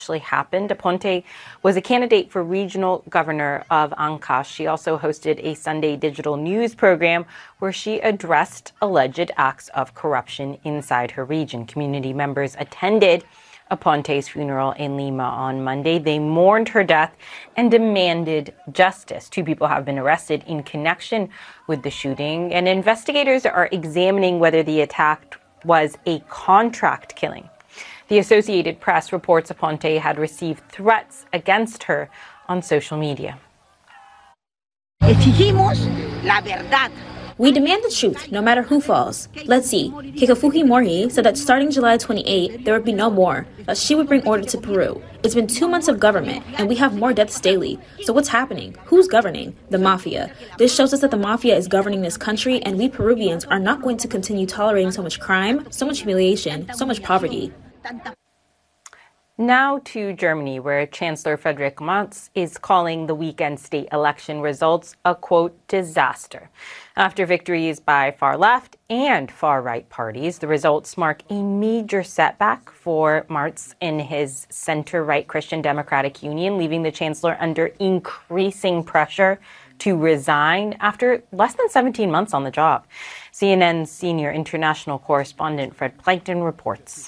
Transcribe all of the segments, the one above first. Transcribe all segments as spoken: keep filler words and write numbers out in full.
actually happened. Aponte was a candidate for regional governor of Ancash. She also hosted a Sunday digital news program where she addressed alleged acts of corruption inside her region. Community members attended Aponte's funeral in Lima on Monday. They mourned her death and demanded justice. Two people have been arrested in connection with the shooting, and investigators are examining whether the attack was a contract killing. The Associated Press reports Aponte had received threats against her on social media. Exigimos la verdad. We demand the truth, no matter who falls. Let's see. Kekafuhi Mori said that starting July twenty-eighth, there would be no more, that she would bring order to Peru. It's been two months of government, and we have more deaths daily. So what's happening? Who's governing? The mafia. This shows us that the mafia is governing this country, and we Peruvians are not going to continue tolerating so much crime, so much humiliation, so much poverty. Now to Germany, where Chancellor Friedrich Merz is calling the weekend state election results a, quote, disaster. After victories by far left and far right parties, the results mark a major setback for Merz in his center-right Christian Democratic Union, leaving the chancellor under increasing pressure to resign after less than seventeen months on the job. C N N's senior international correspondent Fred Pleitgen reports.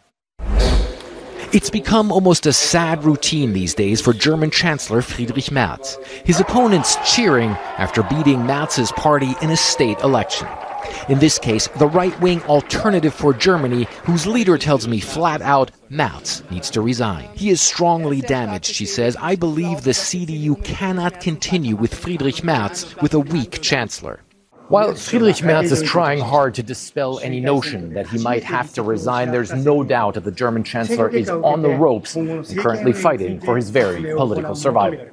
It's become almost a sad routine these days for German Chancellor Friedrich Merz. His opponents cheering after beating Merz's party in a state election. In this case, the right-wing Alternative for Germany, whose leader tells me flat out, Merz needs to resign. He is strongly damaged, she says. I believe the C D U cannot continue with Friedrich Merz with a weak chancellor. While Friedrich Merz is trying hard to dispel any notion that he might have to resign, there's no doubt that the German chancellor is on the ropes and currently fighting for his very political survival.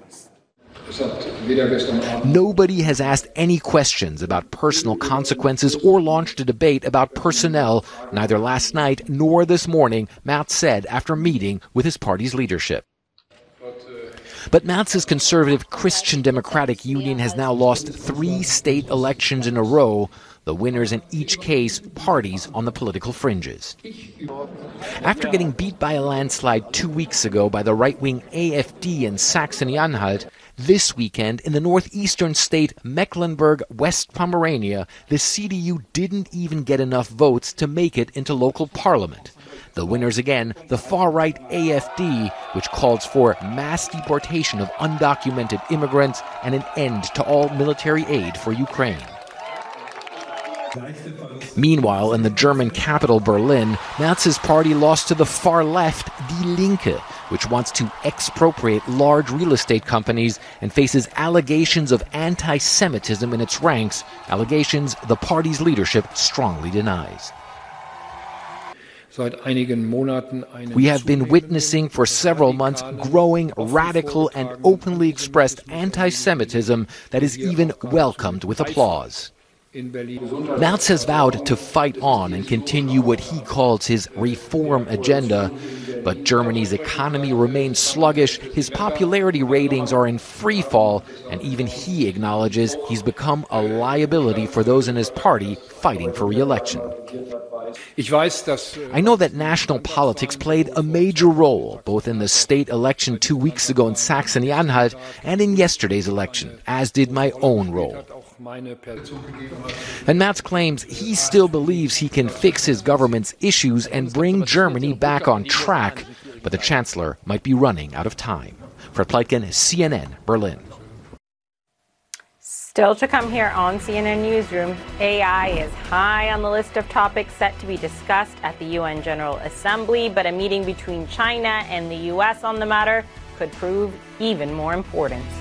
Nobody has asked any questions about personal consequences or launched a debate about personnel, neither last night nor this morning, Merz said after meeting with his party's leadership. But Merz's conservative Christian Democratic Union has now lost three state elections in a row, the winners in each case parties on the political fringes. After getting beat by a landslide two weeks ago by the right-wing A F D in Saxony-Anhalt, this weekend in the northeastern state Mecklenburg-West Pomerania, the C D U didn't even get enough votes to make it into local parliament. The winners again, the far-right A F D, which calls for mass deportation of undocumented immigrants and an end to all military aid for Ukraine. Meanwhile, in the German capital Berlin, Merz's party lost to the far left Die Linke, which wants to expropriate large real estate companies and faces allegations of anti-Semitism in its ranks, allegations the party's leadership strongly denies. We have been witnessing for several months growing radical and openly expressed anti-Semitism that is even welcomed with applause. Merz has vowed to fight on and continue what he calls his reform agenda, but Germany's economy remains sluggish, his popularity ratings are in free fall, and even he acknowledges he's become a liability for those in his party fighting for re-election. I know that national politics played a major role, both in the state election two weeks ago in Saxony-Anhalt and in yesterday's election, as did my own role. And Merz claims he still believes he can fix his government's issues and bring Germany back on track, but the chancellor might be running out of time. Fred Pleitgen, C N N, Berlin. Still to come here on C N N Newsroom, A I is high on the list of topics set to be discussed at the U N General Assembly, but a meeting between China and the U S on the matter could prove even more important.